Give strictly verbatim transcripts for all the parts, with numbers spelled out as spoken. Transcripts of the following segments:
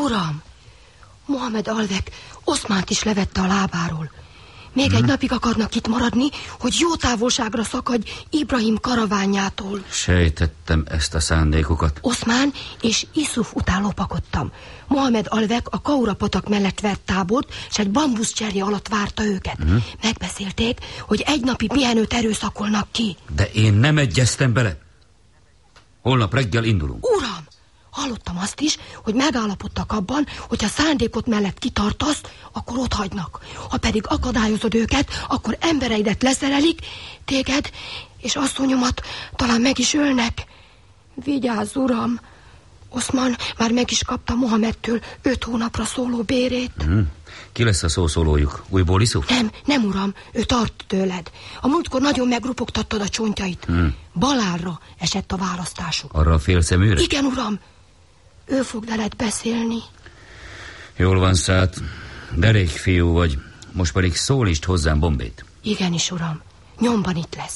Uram, Mohamed Alvek Oszmánt is levette a lábáról. Még hmm. egy napig akarnak itt maradni, hogy jó távolságra szakadj Ibrahim karaványától. Sejtettem ezt a szándékukat. Oszmán és Iszuf után lopakodtam. Mohamed Alvek a Kaura patak mellett vett tábort, s egy bambuszcserje alatt várta őket. Hmm. Megbeszélték, hogy egy napi pihenőt erőszakolnak ki. De én nem egyeztem bele. Holnap reggel indulunk. Uram! Hallottam azt is, hogy megállapodtak abban, hogy ha szándékot mellett kitartasz, akkor ott hagynak. Ha pedig akadályozod őket, akkor embereidet leszerelik, téged és asszonyomat talán meg is ölnek. Vigyázz, uram! Oszman már meg is kapta Mohamedtől öt hónapra szóló bérét. Hmm. Ki lesz a szószólójuk? Újból Iszuf? Nem, nem, uram, ő tart tőled. A múltkor nagyon megrupogtattad a csontjait. Hmm. Balárra esett a választásuk. Arra a félszeműre? Igen, uram. Ő fog veled beszélni. Jól van, Szát. Derék fiú vagy. Most pedig szólítsd hozzám Bombét. Igenis, uram. Nyomban itt lesz.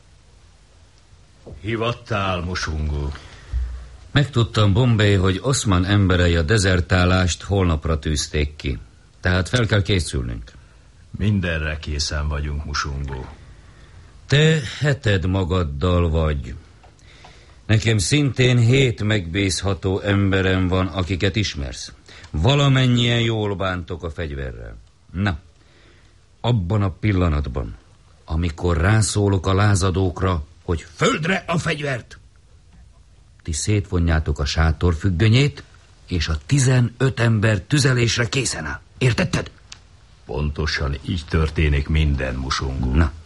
Hivattál, Musungu? Megtudtam, Bombé, hogy Oszman emberei a dezertálást holnapra tűzték ki. Tehát fel kell készülnünk. Mindenre készen vagyunk, Musungu. Te heted magaddal vagy. Nekem szintén hét megbízható emberem van, akiket ismersz. Valamennyien jól bántok a fegyverrel. Na, abban a pillanatban, amikor rászólok a lázadókra, hogy földre a fegyvert, ti szétvonjátok a sátor függönyét, és a tizenöt ember tüzelésre készen áll. Értetted? Pontosan így történik minden, Musungu. Na,